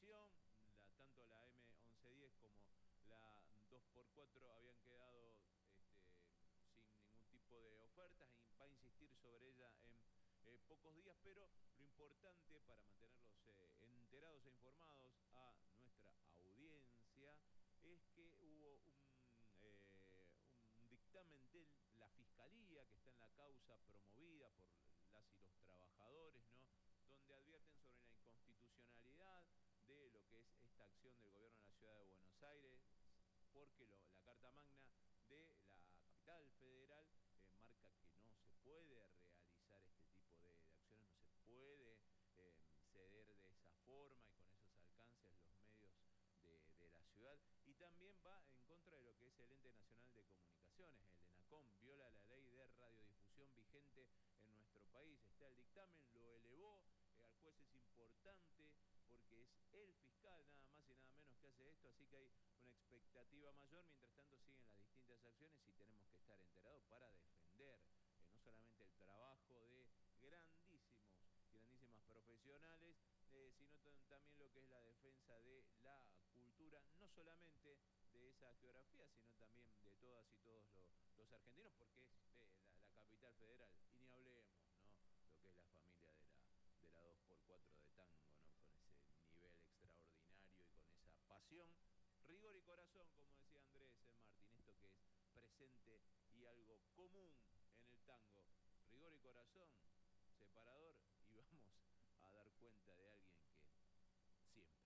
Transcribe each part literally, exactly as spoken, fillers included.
televisión, la, tanto la M once diez como la dos por cuatro habían quedado este, sin ningún tipo de ofertas y va a insistir sobre ella en eh, pocos días, pero lo importante para mantenerlos eh, enterados e informados a nuestra audiencia es que hubo un, eh, un dictamen de la Fiscalía que está en la causa promovida por las y los trabajadores, ¿no?, donde advierten sobre la inconstitucionalidad de lo que es esta acción del gobierno de la Ciudad de Buenos Aires, porque lo, la Carta Magna de la capital federal eh, marca que no se puede realizar este tipo de, de acciones, no se puede eh, ceder de esa forma y con esos alcances los medios de, de la ciudad, y también va en contra de lo que es el Ente Nacional de Comunicaciones, el ENACOM, viola la ley de radiodifusión vigente en nuestro país. Está el dictamen, lo elevó eh, al juez, es importante porque es el fiscal nada más y nada menos que hace esto, así que hay una expectativa mayor. Mientras tanto siguen las distintas acciones y tenemos que estar enterados para defender eh, no solamente el trabajo de grandísimos, grandísimas profesionales, eh, sino también lo que es la defensa de la cultura, no solamente de esa geografía, sino también de todas y todos los, los argentinos, porque es eh, la, la capital federal, y ni hablemos, ¿no?, lo que es la familia de la de la dos por cuatro de tango, ¿no?, con ese nivel extraordinario y con esa pasión, rigor y corazón, como decía Andrés eh, Martín, esto que es presente y algo común en el tango, rigor y corazón, separador, y vamos a dar cuenta de alguien que siempre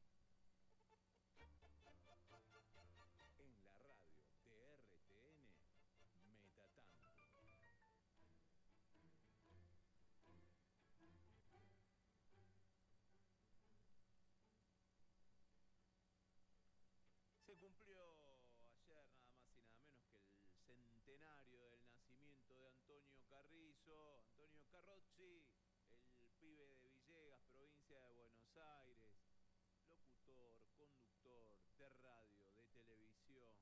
lo tuvo. En la radio de R T N, Metatango. Se cumplió ayer nada más y nada menos que el centenario del nacimiento de Antonio Carrizo, Antonio Carrozzi, el pibe de Villegas, provincia de Buenos Aires, locutor, conductor de radio, de televisión,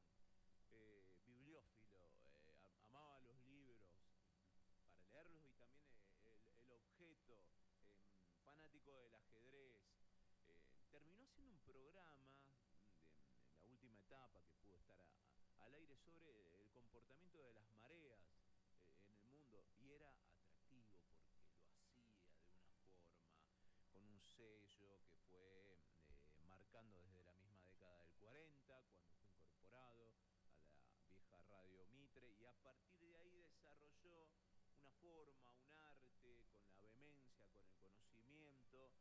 eh, bibliófilo, eh, amaba los libros para leerlos y también el, el objeto, eh, fanático del ajedrez. Eh, terminó haciendo un programa de, de la última etapa que pudo estar a, a, al aire sobre el comportamiento de las mareas eh, en el mundo, y era atractivo porque lo hacía de una forma, con un sello que fue eh, marcando desde la misma década del cuarenta, cuando fue incorporado a la vieja Radio Mitre, y a partir de ahí desarrolló una forma, un arte, con la vehemencia, con el conocimiento,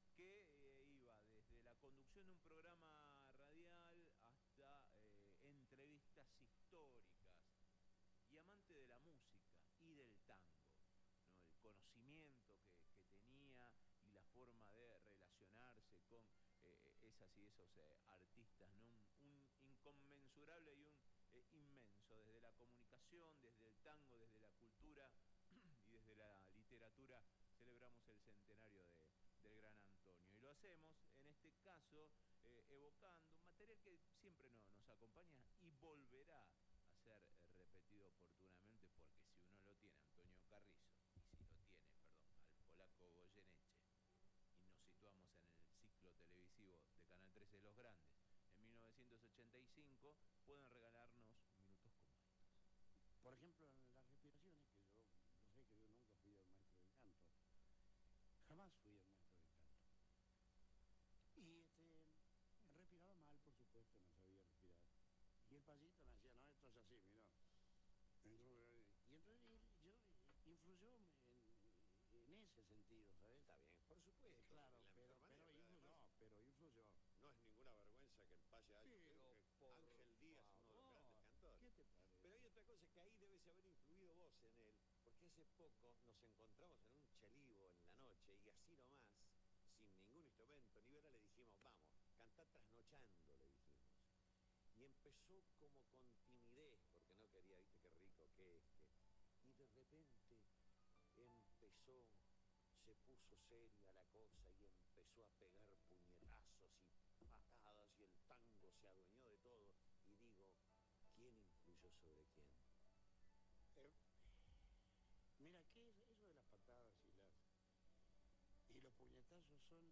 que eh, iba desde la conducción de un programa radial hasta eh, entrevistas históricas, y amante de la música y del tango, ¿no?, el conocimiento que, que tenía y la forma de relacionarse con eh, esas y esos eh, artistas, ¿no?, un, un inconmensurable y un eh, inmenso, desde la comunicación, desde el tango, desde la cultura y desde la literatura. Celebramos el centenario de, del gran Antonio, y lo hacemos en este caso eh, evocando un material que siempre no, nos acompaña y volverá a ser eh, repetido oportunamente, porque si uno lo tiene, Antonio Carrizo, y si lo tiene, perdón, al polaco Goyeneche, y nos situamos en el ciclo televisivo de Canal trece de Los Grandes, en mil novecientos ochenta y cinco, pueden regalarnos minutos como estos. Por ejemplo, en las respiraciones, que yo no sé, que yo nunca fui el maestro del canto, jamás fui el maestro del canto. Y este, respiraba mal, por supuesto, no sabía respirar. Y el pasito me decía, no, esto es así, mira. Entonces, y entonces yo influyó en, en ese sentido, ¿sabes? Está bien, por supuesto. Eh, claro, pero, pero influyó, además, pero influyó. no es ninguna vergüenza que el pase haya Pero, Ángel Díaz, uno de los grandes cantores. ¿Qué te parece? Pero hay otra cosa, que ahí debes haber influido vos en él, porque hace poco nos encontramos en un chelivo en la noche, y así nomás, sin ningún instrumento ni vera, le dijimos, vamos, cantá Trasnochando, le dijimos. Y empezó como con timidez, porque no quería, viste qué rico que es, que... y de repente empezó, se puso seria la cosa y empezó a pegar puñetazos y patadas, y el tango se adueñó de todo. Y digo, ¿quién influyó sobre quién? Eh, mira, ¿qué